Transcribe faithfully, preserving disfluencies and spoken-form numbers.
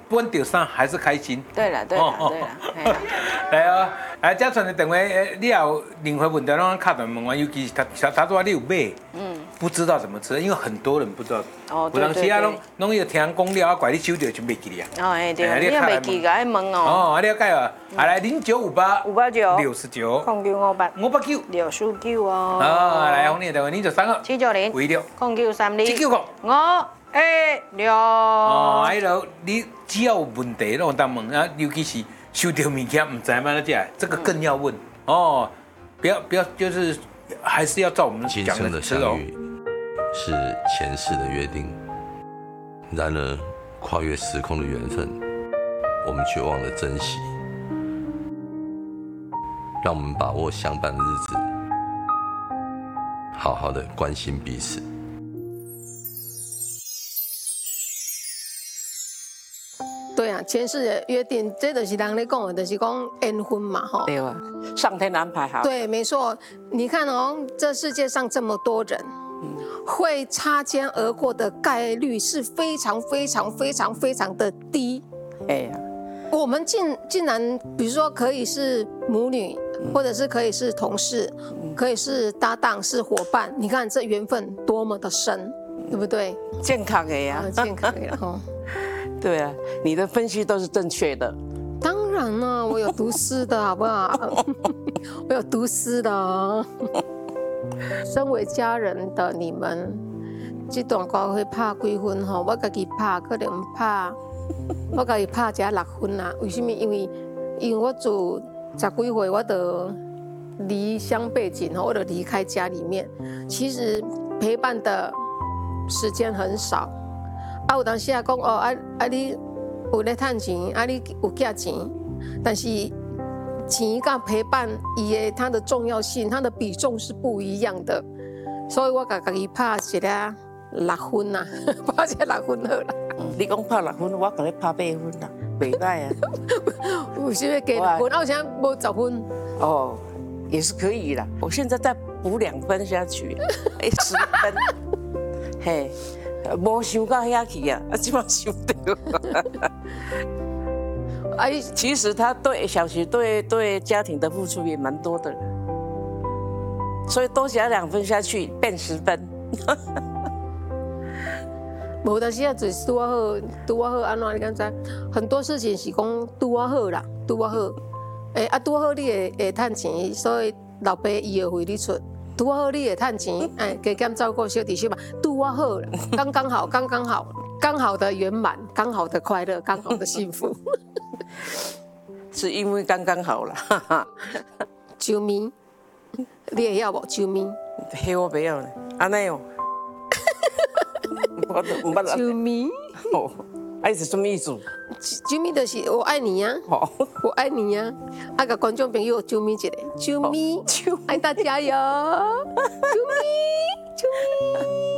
不管得啥还是开心。 对了，对了，对了， 来哦，来，这传的电话，你有任何问题，拢卡断问我，尤其是他他他说你有买，嗯，不知道怎么吃，因为很多人不知道。哦，对对对。有人时啊，拢拢要听讲了，怪你手着就袂记啊。 哦，哎对，你也袂记，该问哦。 哦，了解啊。啊来，零九五八五八九六十九空九五八五八九六四九哦。 哦，来，红你的电话，零九三二七九零五六空九三二七九五五二六。 哦，还有你只要有问题，拢当问啊，尤其是收到物件唔知安怎食，这个更要问哦。不要不要，就是还是要照我们讲的吃哦。 是前世的约定，然而跨越时空的缘分，我们却忘了珍惜。让我们把握相伴的日子，好好的关心彼此。 对啊，前世的约定，这就是人咧讲的，就是讲缘分嘛，吼。 对啊，上天安排好。 对，没错。你看哦，这世界上这么多人，嗯、会擦肩而过的概率是非常非常非常非常的低。 哎呀， 我们竟竟然，比如说可以是母女，嗯、或者是可以是同事，嗯、可以是搭档，是伙伴。你看这缘分多么的深，对不对？ 健康的呀， 啊、健康的哈。 对啊，你的分析都是正确的。 当然了，我有读诗的好不好？我有读诗的。身为家人的你们，这段歌会拍几分吼？我自己拍可能拍，我自己拍只六分啦。为什么？因为因为我做十几岁，我就离乡背井吼，我就离开家里面。其实陪伴的时间很少。啊，有当时啊讲哦，啊啊你有咧赚钱，啊你有寄钱，但是钱跟陪伴伊的它的重要性，它的比重是不一样的，所以我甲家己拍一个六分呐，拍一个六分好啦。 你讲拍六分，我甲你拍八分啦，袂歹啊。 有时要加六分，啊，有时无十分。 哦，也是可以啦。我现在再补两分下去，哎，十分，嘿。无想到遐去啊，啊，即马想到。哎，其实他对小徐对对家庭的付出也蛮多的，所以多加两分下去变十分。 无，但是啊，就是拄好，拄好安怎你敢知？很多事情是讲拄好啦，拄好。诶，啊，拄好你会会趁钱，所以老爸伊会为你出。拄好你会趁钱，哎，加减照顾小弟小嘛，拄好啦，刚刚好，刚刚好，刚好的圆满，刚好的快乐，刚好的幸福， 是因为刚刚好啦。 啾咪，你会要无？啾咪， 嘿，我不要咧，安尼哦。我都唔捌啦。 啾咪， 哦，爱是什么意思？ 啾咪就是我爱你呀，我爱你呀，啊个观众朋友啾咪一个，啾咪，爱大家哟，啾咪，啾咪。